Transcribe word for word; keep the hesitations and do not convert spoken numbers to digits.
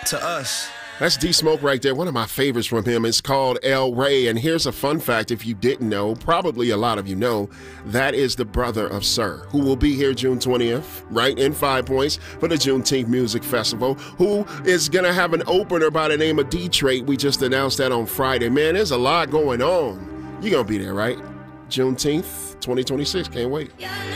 to us. That's D-Smoke right there. One of my favorites from him is called El Rey. And here's a fun fact, if you didn't know, probably a lot of you know, that is the brother of Sir, who will be here June twentieth, right, in Five Points for the Juneteenth Music Festival, who is going to have an opener by the name of D-Trait. We just announced that on Friday. Man, there's a lot going on. You're going to be there, right? Juneteenth, twenty twenty-six. Can't wait.